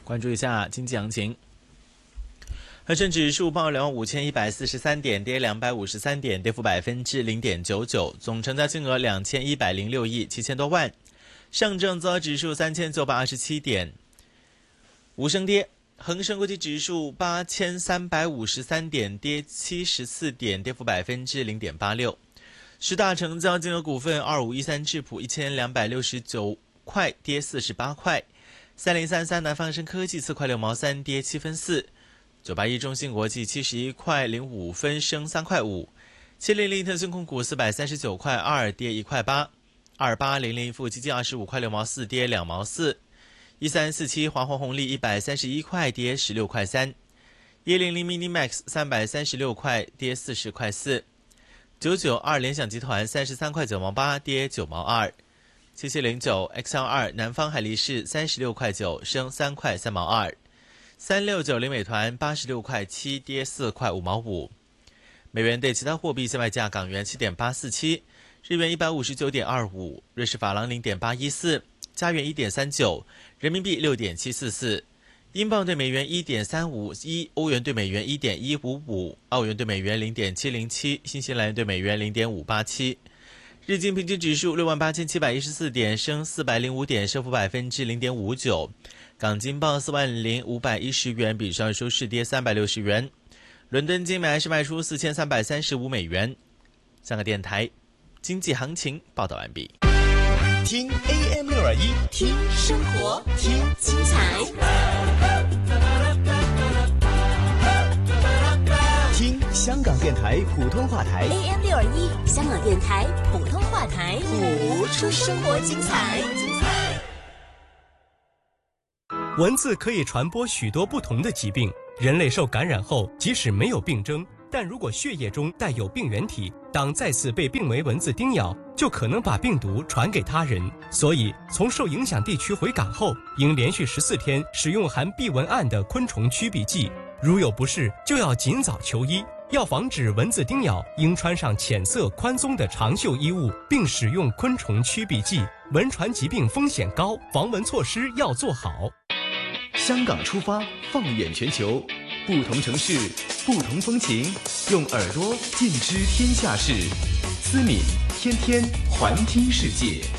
关注一下经济行情。恒生指数报25143点，跌253点，跌幅0.99%，总成交金额2106亿7000多万。上证综合指数3927点，无升跌。恒生国际指数8353点，跌74点，跌幅0.86%。十大成交金额股份：2513智普1269块，跌48块；3033南方生科技4块6毛3，跌7分4；981中芯国际71块05分，升3块5；700特讯控股439块2，跌1块8；2800富基金25块6毛4，跌2毛4；1347华虹红利131块，跌16块3；100 Minimax 336块，跌40块4；992联想集团33块9毛8，跌9毛2；7709 XL2 南方海力士36块9，升3块3毛2；3690美团86块7，跌4块5毛5。美元对其他货币现卖价：港元7.847，日元159.25，瑞士法郎0.814，加元1.39，人民币6.744，英镑对美元1.351，欧元对美元1.155，澳元对美元0.707，新西兰元对美元0.587。日经平均指数68714点，升405点，升幅0.59%。港金报40510元，比上日收市跌360元。伦敦金买是卖出4335美元。香港电台经济行情报道完毕。 听 AM621， 听生活，听精彩， 听香港电台普通话台 AM621，香港电台普通话台，谱出生活精彩。 蚊子可以传播许多不同的疾病，人类受感染后，即使没有病征，但如果血液中带有病原体，当再次被病媒蚊子叮咬，就可能把病毒传给他人。所以，从受影响地区回港后，应连续14天使用含避蚊胺的昆虫驱避剂。如有不适，就要尽早求医。要防止蚊子叮咬，应穿上浅色宽松的长袖衣物，并使用昆虫驱避剂。蚊传疾病风险高，防蚊措施要做好。 香港出发，放眼全球，不同城市，不同风情，用耳朵尽知天下事。思敏天天环听世界。